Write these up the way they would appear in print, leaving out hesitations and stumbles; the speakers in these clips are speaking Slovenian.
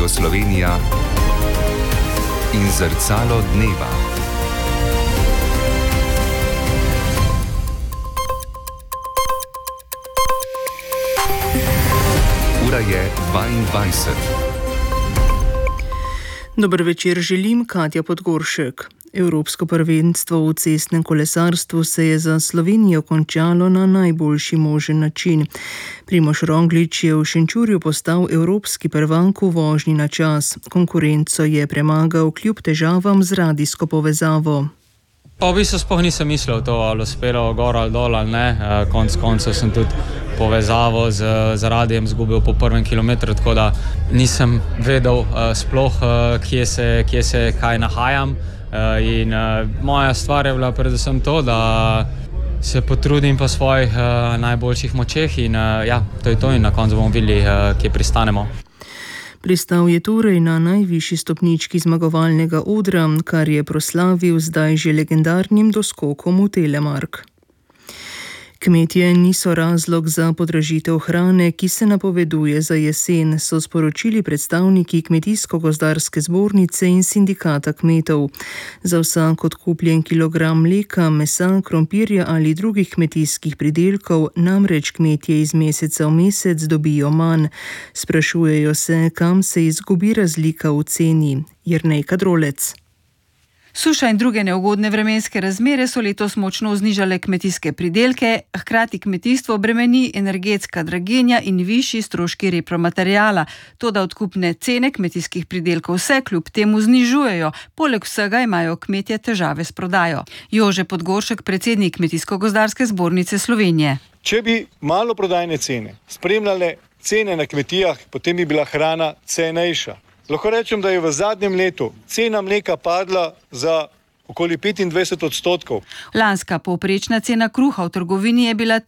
Slovenija in zrcalo dneva. Ura je 22. Dober večer želim, Katja Podgoršek. Evropsko prvenstvo v cestnem kolesarstvu se je za Slovenijo končalo na najboljši možen način. Primož Roglič je v Šenčurju postal evropski prvak v vožnji na čas. Konkurenco je premagal kljub težavam z radijsko povezavo. V bistvu sploh nisem mislil to, ali uspelo gor ali dol ali ne. Konec koncev sem tudi povezavo z radijem zgubil po prvem kilometru, tako da nisem vedel sploh, kje se kaj nahajam. In moja stvar je bila predvsem to, da se potrudim po svojih najboljših močeh in to je to in na koncu bomo videli, kje pristanemo. Pristal je torej na najvišji stopnički zmagovalnega odra, kar je proslavil zdaj že legendarnim doskokom v Telemark. Kmetje niso razlog za podražitev hrane, ki se napoveduje za jesen, so sporočili predstavniki Kmetijsko-gozdarske zbornice in sindikata kmetov. Za vsak odkupljen kilogram mleka, mesa, krompirja ali drugih kmetijskih pridelkov namreč kmetje iz meseca v mesec dobijo manj. Sprašujejo se, kam se izgubi razlika v ceni. Jernej Kadrolec. Suša in druge neugodne vremenske razmere so letos močno znižale kmetijske pridelke, hkrati kmetijstvo bremeni energetska draginja in višji stroški repromateriala. Toda odkupne cene kmetijskih pridelkov se kljub temu znižujejo, poleg vsega imajo kmetje težave s prodajo. Jože Podgoršek, predsednik Kmetijsko-gozdarske zbornice Slovenije. Če bi maloprodajne cene spremljale cene na kmetijah, potem bi bila hrana cenejša. Lahko rečem, da je v zadnjem letu cena mleka padla za okoli 25%. Lanska povprečna cena kruha v trgovini je bila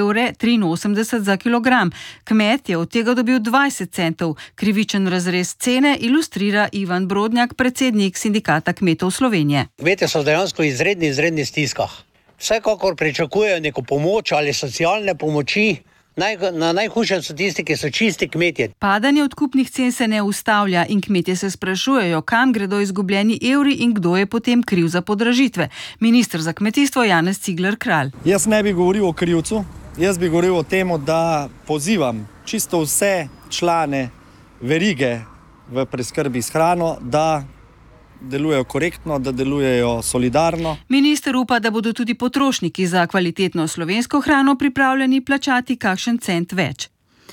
3,83 za kilogram. Kmet je od tega dobil 20 centov. Krivičen razrez cene ilustrira Ivan Brodnjak, predsednik sindikata kmetov Slovenije. Kmetje so dejansko izredni stiskah. Vsekakor pričakujejo neko pomoč ali socialne pomoči. Na najhujšem so tisti, ki so čisti kmetje. Padanje odkupnih cen se ne ustavlja in kmetje se sprašujejo, kam gredo izgubljeni evri in kdo je potem kriv za podražitve. Minister za kmetijstvo Janez Cigler Kralj. Jaz ne bi govoril o krivcu, jaz bi govoril o tem, da pozivam čisto vse člane verige v preskrbi s hrano, da delujejo korektno, da delujejo solidarno. Minister upa, da bodo tudi potrošniki za kvalitetno slovensko hrano pripravljeni plačati kakšen cent več.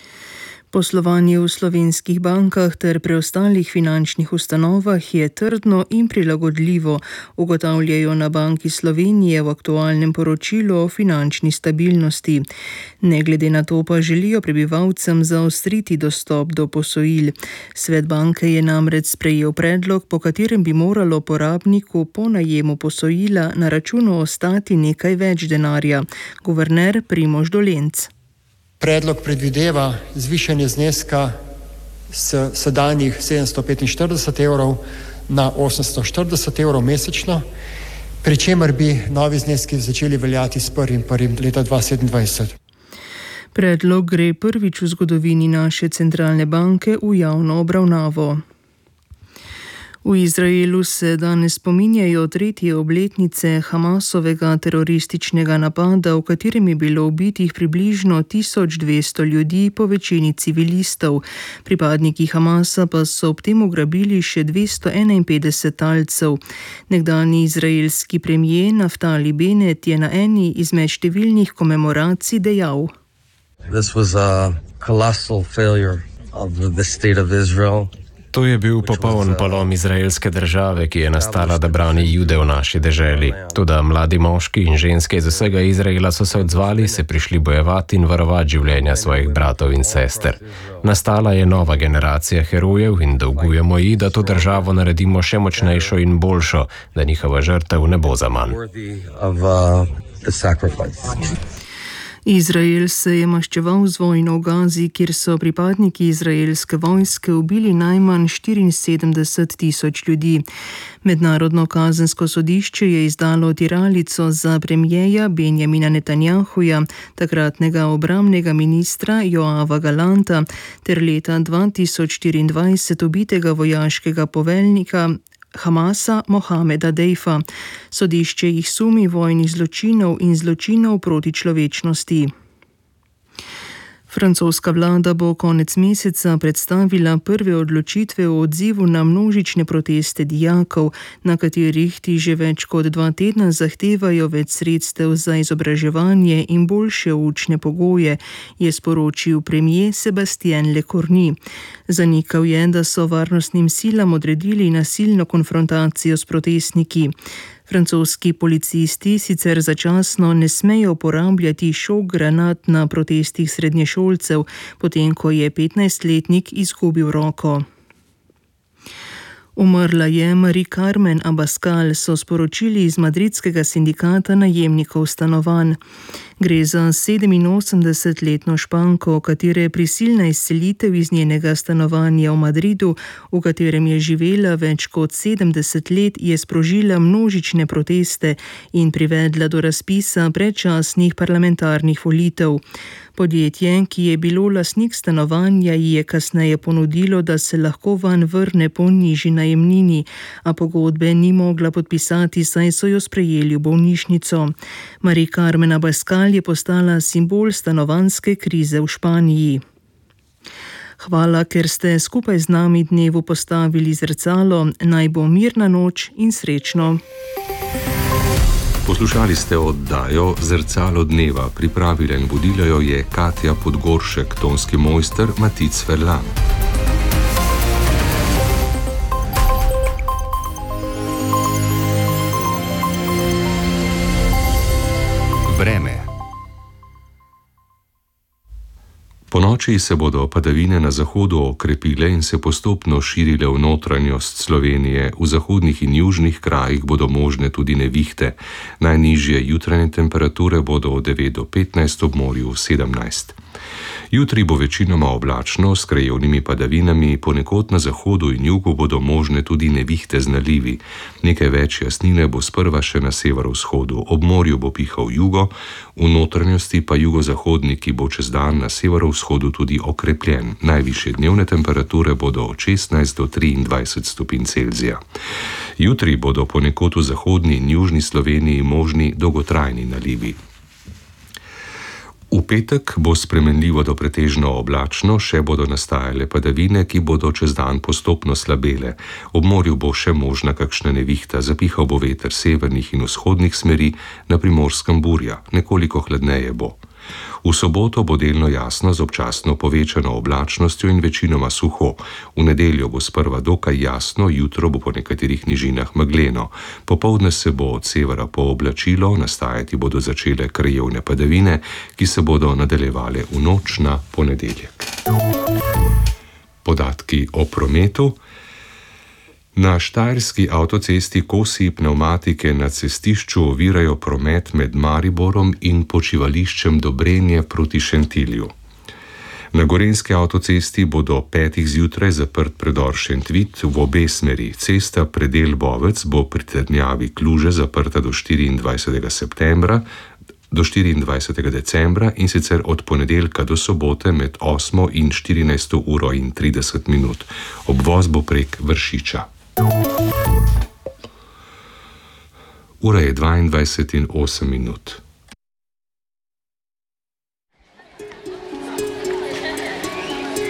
Poslovanje v slovenskih bankah ter preostalih finančnih ustanovah je trdno in prilagodljivo, ugotavljajo na Banki Slovenije v aktualnem poročilu o finančni stabilnosti. Ne glede na to pa želijo prebivalcem zaostriti dostop do posojil. Svet banke je namreč sprejel predlog, po katerem bi moralo porabniku po najemu posojila na računu ostati nekaj več denarja. Guverner Primož Dolenc. Predlog predvideva zvišanje zneska s sedanjih 745 evrov na 840 evrov mesečno, pri čemer bi novi zneski začeli veljati s 1.1. leta 2027. Predlog gre prvič v zgodovini naše centralne banke v javno obravnavo. V Izraelu se danes spominjajo 3. obletnice Hamasovega terorističnega napada, v katerem je bilo ubitih približno 1200 ljudi, po večini civilistov. Pripadniki Hamasa pa so ob tem ugrabili še 251 talcev. Nekdanji izraelski premier Naftali Bennett je na eni izmed številnih komemoracij dejal: This was a colossal failure of the state of Israel. To je bil popoln polom izraelske države, ki je nastala, da brani Jude v naši deželi. Toda mladi moški in ženske iz vsega Izraela so se odzvali, se prišli bojevati in varovati življenja svojih bratov in sester. Nastala je nova generacija herojev in dolgujemo ji, da to državo naredimo še močnejšo in boljšo, da njihova žrtev ne bo zaman. Izrael se je maščeval z vojno v Gazi, kjer so pripadniki izraelske vojske ubili najmanj 74,000 ljudi. Mednarodno kazensko sodišče je izdalo tiralico za premijeja Benjamina Netanjahuja, takratnega obrambnega ministra Joava Galanta ter leta 2024 ubitega vojaškega poveljnika Hamasa Mohameda Dejfa. Sodišče jih sumi vojnih zločinov in zločinov proti človečnosti. Francoska vlada bo konec meseca predstavila prve odločitve o odzivu na množične proteste dijakov, na katerih ti že več kot 2 tedna zahtevajo več sredstev za izobraževanje in boljše učne pogoje, je sporočil premier Sébastien Lecornu. Zanikal je, da so varnostnim silam odredili nasilno konfrontacijo s protestniki. Francoski policisti sicer začasno ne smejo uporabljati šok granat na protestih srednješolcev, potem ko je 15-letnik izgubil roko. Umrla je Marie-Carmen Abascal, so sporočili iz madridskega sindikata najemnikov stanovanj. Gre za 87-letno Španko, katere prisilna izselitev iz njenega stanovanja v Madridu, v katerem je živela več kot 70 let, je sprožila množične proteste in privedla do razpisa predčasnih parlamentarnih volitev. Podjetje, ki je bilo lastnik stanovanja, ji je kasneje ponudilo, da se lahko vanj vrne po nižji najemnini, a pogodbe ni mogla podpisati, saj so jo sprejeli v bolnišnico. Marie-Carmen Abascal je postala simbol stanovanjske krize v Španiji. Hvala, ker ste skupaj z nami dnevu postavili zrcalo. Naj bo mirna noč in srečno. Poslušali ste oddajo Zrcalo dneva. Pripravila in vodila jo je Katja Podgoršek, tonski mojster Matic Ferlan. Vreme. Ponoči se bodo padavine na zahodu okrepile in se postopno širile v notranjost Slovenije. V zahodnih in južnih krajih bodo možne tudi nevihte. Najnižje jutranje temperature bodo od 9 do 15, ob morju 17. Jutri bo večinoma oblačno s krajevnimi padavinami, ponekod na zahodu in jugu bodo možne tudi nevihte z nalivi. Nekaj več jasnine bo sprva še na severovzhodu, ob morju bo pihal jugo, v notranjosti pa jugozahodni, ki bo čez dan na severovzhodu tudi okrepljen. Najvišje dnevne temperature bodo od 16 do 23 stopinj Celzija. Jutri bodo ponekod v zahodni in južni Sloveniji možni dolgotrajni nalivi. V petek bo spremenljivo do pretežno oblačno, še bodo nastajale padavine, ki bodo čez dan postopno slabele. Ob morju bo še možna kakšna nevihta, zapihal bo veter severnih in vzhodnih smeri, na Primorskem burja, nekoliko hladneje bo. V soboto bo delno jasno z občasno povečano oblačnostjo in večinoma suho. V nedeljo bo sprva dokaj jasno, jutro bo po nekaterih nižinah megleno. Popoldne se bo od severa pooblačilo, nastajati bodo začele krajevne padavine, ki se bodo nadaljevale v noč na ponedeljek. Podatki o prometu. Na štajerski avtocesti kosi pnevmatike na cestišču ovirajo promet med Mariborom in počivališčem Dobrenje proti Šentilju. Na gorenjski avtocesti bo do 5 zjutraj zaprt predor Šentvit v obe smeri. Cesta Predel Bovec bo pri trdnjavi Kluže zaprta do 24. septembra, do 24. decembra in sicer od ponedeljka do sobote med 8 in 14 uro in 30 minut. Obvoz bo prek Vršiča. Ura je 22:08.